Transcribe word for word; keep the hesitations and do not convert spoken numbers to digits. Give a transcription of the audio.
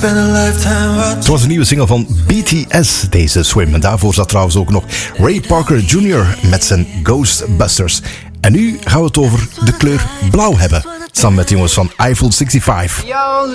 Het was een nieuwe single van B T S, deze Swim. En daarvoor zat trouwens ook nog Ray Parker junior met zijn Ghostbusters. En nu gaan we het over de kleur blauw hebben. Samen met de jongens van Eiffel vijfenzestig.